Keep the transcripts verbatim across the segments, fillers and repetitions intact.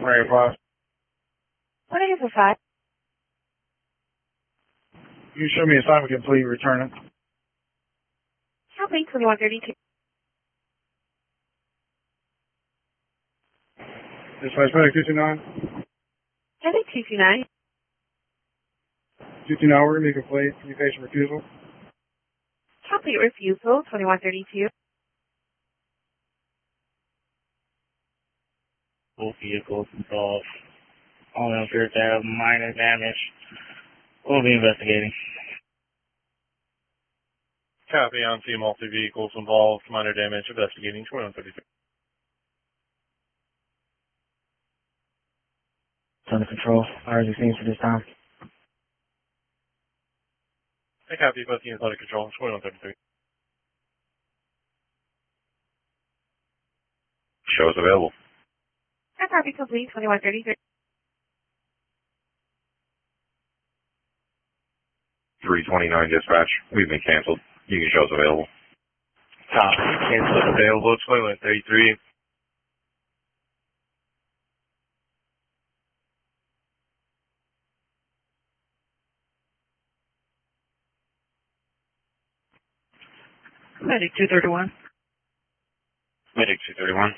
Mary Fox. What is it, five? You show me assignment complete, return it. Copy, twenty-one thirty-two. Dispatch medic two two nine. Heavy two two nine. two two nine, we're going to be complete. Communication refusal. Copy, refusal, twenty-one thirty-two. Both vehicles involved. Only appears to have minor damage. We'll be investigating. Copy on C multi vehicles involved, minor damage, investigating twenty-one thirty-three. Under control. Fire is seen for this time. I copy both units under control, twenty-one thirty-three. Show is available. I copy complete, twenty-one thirty-three. three twenty-nine dispatch. We've been canceled. You can show us available. Copy. Cancel available, twenty-one thirty-three. Medic two thirty-one. Medic two thirty-one.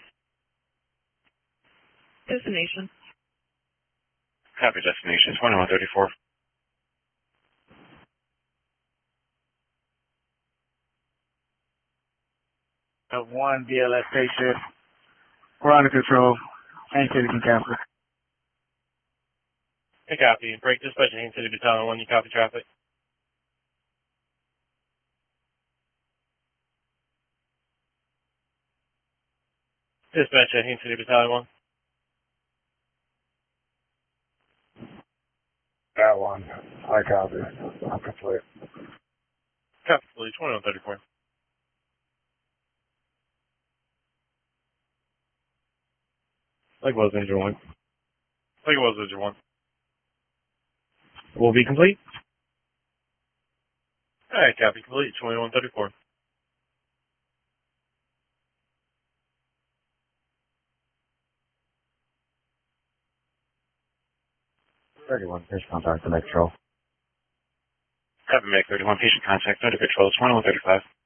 Destination. Copy destination, twenty-one thirty-four. Of one B L S station. We're under control. Haines City can cancel. I copy. Break dispatch Haines City Battalion one, you copy traffic. Dispatch at Haines City Battalion one. That one. I copy. I'm complete. Copy, please, twenty-one thirty-four. Likewise, Major one. Likewise, Major one. Will be complete. Alright, copy, complete, twenty-one thirty-four. thirty-one, fish contact, under control. Copy medic thirty-one. Patient contact under control, twenty-one thirty-five.